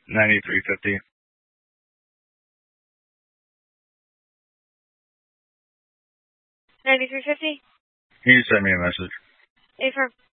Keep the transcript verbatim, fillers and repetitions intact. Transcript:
ninety-three fifty. ninety-three fifty? Can you send me a message? Affirm.